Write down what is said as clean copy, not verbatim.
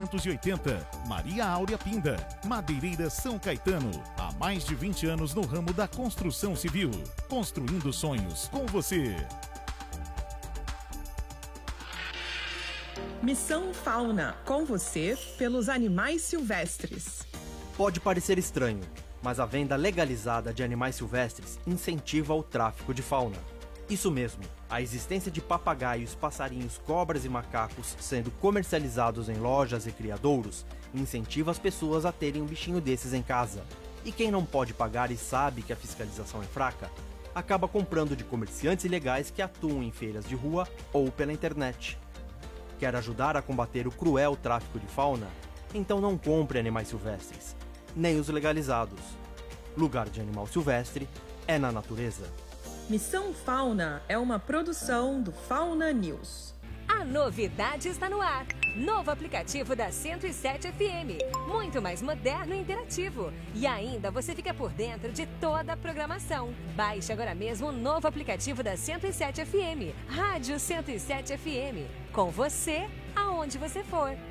380, Maria Áurea Pinda, Madeireira São Caetano. Há mais de 20 anos no ramo da construção civil. Construindo sonhos com você. Missão Fauna, com você pelos animais silvestres. Pode parecer estranho, mas a venda legalizada de animais silvestres incentiva o tráfico de fauna. Isso mesmo, a existência de papagaios, passarinhos, cobras e macacos sendo comercializados em lojas e criadouros incentiva as pessoas a terem um bichinho desses em casa. E quem não pode pagar e sabe que a fiscalização é fraca, acaba comprando de comerciantes ilegais que atuam em feiras de rua ou pela internet. Quer ajudar a combater o cruel tráfico de fauna? Então não compre animais silvestres, nem os legalizados. Lugar de animal silvestre é na natureza. Missão Fauna é uma produção do Fauna News. A novidade está no ar. Novo aplicativo da 107 FM. Muito mais moderno e interativo. E ainda você fica por dentro de toda a programação. Baixe agora mesmo o novo aplicativo da 107 FM. Rádio 107 FM. Com você, aonde você for.